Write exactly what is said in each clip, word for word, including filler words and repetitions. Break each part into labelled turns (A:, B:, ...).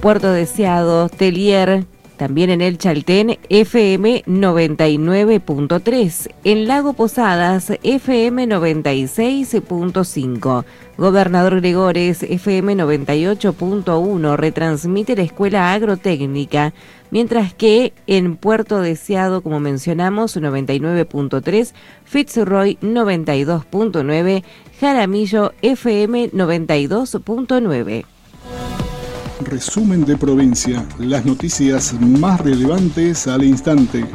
A: Puerto Deseado, Telier, también en el Chaltén, F M noventa y nueve punto tres. En Lago Posadas, F M noventa y seis punto cinco. Gobernador Gregores, F M noventa y ocho punto uno, retransmite la Escuela Agrotécnica, mientras que en Puerto Deseado, como mencionamos, noventa y nueve punto tres, Fitzroy noventa y dos punto nueve, Jaramillo F M noventa y dos punto nueve.
B: Resumen de provincia, las noticias más relevantes al instante.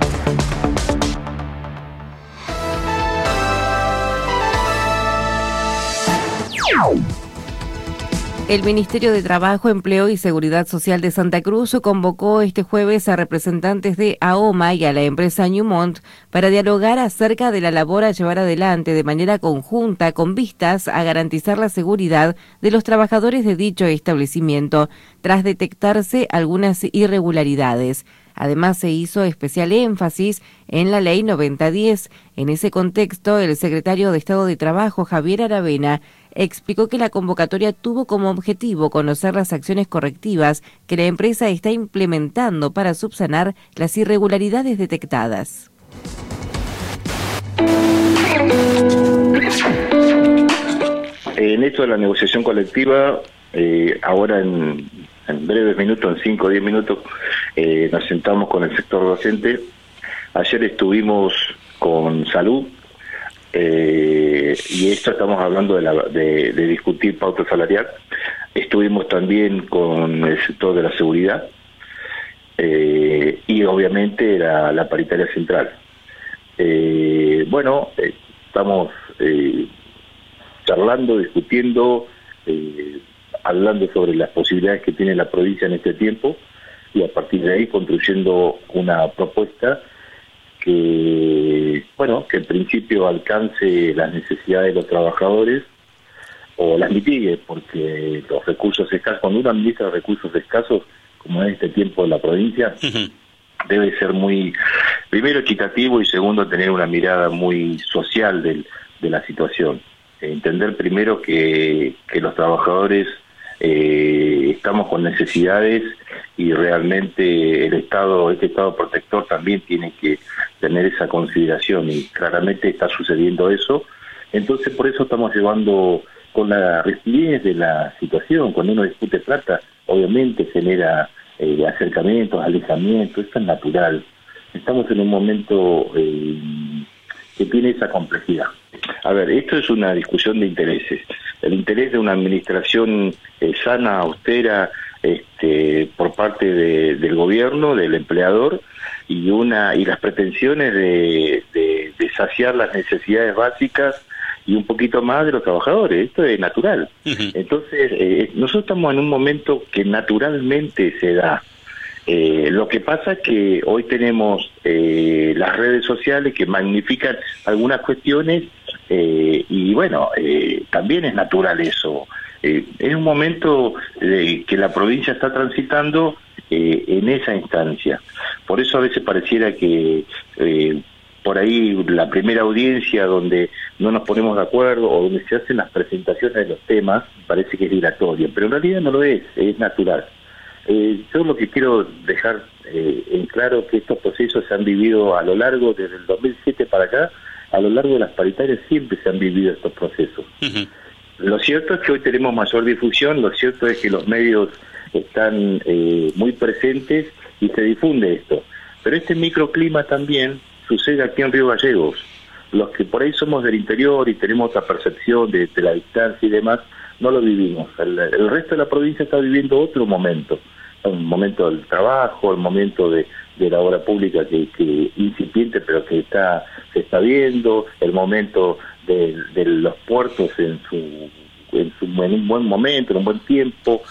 A: El Ministerio de Trabajo, Empleo y Seguridad Social de Santa Cruz convocó este jueves a representantes de AOMA y a la empresa Newmont para dialogar acerca de la labor a llevar adelante de manera conjunta con vistas a garantizar la seguridad de los trabajadores de dicho establecimiento, tras detectarse algunas irregularidades. Además, se hizo especial énfasis en la Ley noventa diez. En ese contexto, el secretario de Estado de Trabajo, Javier Aravena, explicó que la convocatoria tuvo como objetivo conocer las acciones correctivas que la empresa está implementando para subsanar las irregularidades detectadas.
C: En esto de la negociación colectiva, eh, ahora en, en breves minutos, en cinco o diez minutos, eh, nos sentamos con el sector docente. Ayer estuvimos con salud, eh, y esto estamos hablando de, la, de, de discutir pauta salarial. Estuvimos también con el sector de la seguridad, eh, y obviamente la, la paritaria central. Eh, bueno, eh, estamos eh, charlando, discutiendo, eh, hablando sobre las posibilidades que tiene la provincia en este tiempo, y a partir de ahí construyendo una propuesta que, bueno, que en principio alcance las necesidades de los trabajadores o las mitigue, porque los recursos escasos, cuando uno administra recursos escasos, como en este tiempo en la provincia, uh-huh. debe ser muy, primero, equitativo, y segundo, tener una mirada muy social del, de la situación. Entender primero que, que los trabajadores eh, estamos con necesidades, y realmente el Estado, este Estado protector también tiene que tener esa consideración, y claramente está sucediendo eso. Entonces, por eso estamos llevando con la rigidez de la situación. Cuando uno discute plata, obviamente genera eh, acercamientos, alejamientos, esto es natural. Estamos en un momento eh, que tiene esa complejidad. A ver, esto es una discusión de intereses. El interés de una administración eh, sana, austera, este, por parte de, del gobierno, del empleador, y una y las pretensiones de, de, de saciar las necesidades básicas y un poquito más de los trabajadores. Esto es natural. Uh-huh. Entonces, eh, nosotros estamos en un momento que naturalmente se da. Eh, lo que pasa es que hoy tenemos eh, las redes sociales que magnifican algunas cuestiones, eh, y bueno, eh, también es natural eso. Eh, es un momento eh, que la provincia está transitando eh, en esa instancia. Por eso a veces pareciera que eh, por ahí la primera audiencia donde no nos ponemos de acuerdo, o donde se hacen las presentaciones de los temas, parece que es dilatoria, pero en realidad no lo es, es natural. Eh, yo lo que quiero dejar eh, en claro que estos procesos se han vivido a lo largo, desde el dos mil siete para acá, a lo largo de las paritarias siempre se han vivido estos procesos. Uh-huh. Lo cierto es que hoy tenemos mayor difusión, lo cierto es que los medios están eh, muy presentes y se difunde esto. Pero este microclima también sucede aquí en Río Gallegos. Los que por ahí somos del interior y tenemos otra percepción de, de la distancia y demás, no lo vivimos. El, el resto de la provincia está viviendo otro momento. Un momento del trabajo, el momento de, de la obra pública que, que incipiente, pero que está se está viendo, el momento de, de los puertos en su, en su en un buen momento, en un buen tiempo.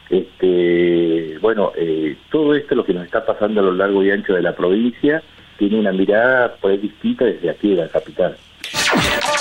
C: Este, bueno, eh, todo esto es lo que nos está pasando a lo largo y ancho de la provincia. Tiene una mirada pues distinta desde aquí de la capital.